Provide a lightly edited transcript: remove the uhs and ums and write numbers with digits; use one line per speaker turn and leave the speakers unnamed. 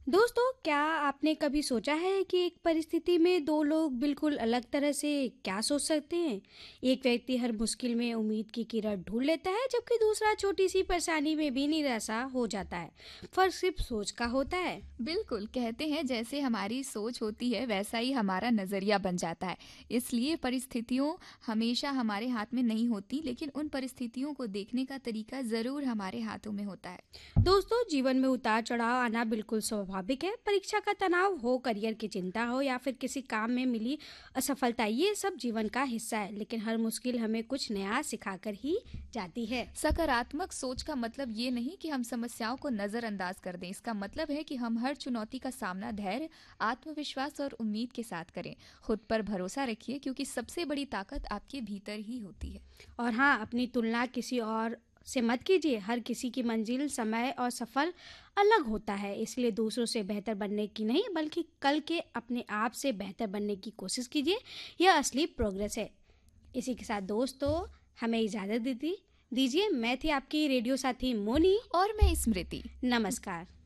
दोस्तों, क्या आपने कभी सोचा है कि एक परिस्थिति में दो लोग बिल्कुल अलग तरह से क्या सोच सकते हैं? एक व्यक्ति हर मुश्किल में उम्मीद की किरण ढूंढ लेता है, जबकि दूसरा छोटी सी परेशानी में भी निराशा हो जाता है। फर्क सिर्फ सोच का होता है।
बिल्कुल, कहते हैं जैसे हमारी सोच होती है वैसा ही हमारा नज़रिया बन जाता है। इसलिए परिस्थितियों हमेशा हमारे हाथ में नहीं होती, लेकिन उन परिस्थितियों को देखने का तरीका ज़रूर हमारे हाथों में होता है।
दोस्तों, जीवन में उतार चढ़ाव आना बिल्कुल स्वाभाविक है। परीक्षा का तनाव हो, करियर की चिंता हो या फिर किसी काम में मिली असफलता, ये सब जीवन का हिस्सा है। लेकिन हर मुश्किल हमें कुछ नया सिखाकर ही जाती है।
सकारात्मक सोच का मतलब ये नहीं कि हम समस्याओं को नज़रअंदाज कर दें। इसका मतलब है कि हम हर चुनौती का सामना धैर्य, आत्मविश्वास और उम्मीद के साथ करें। खुद पर भरोसा रखिए, क्योंकि सबसे बड़ी ताकत आपके भीतर ही होती है।
और हाँ, अपनी तुलना किसी और से मत कीजिए। हर किसी की मंजिल, समय और सफल अलग होता है। इसलिए दूसरों से बेहतर बनने की नहीं, बल्कि कल के अपने आप से बेहतर बनने की कोशिश कीजिए। यह असली प्रोग्रेस है। इसी के साथ दोस्तों, हमें इजाज़त दीजिए। मैं थी आपकी रेडियो साथी मोनी।
और मैं स्मृति।
नमस्कार।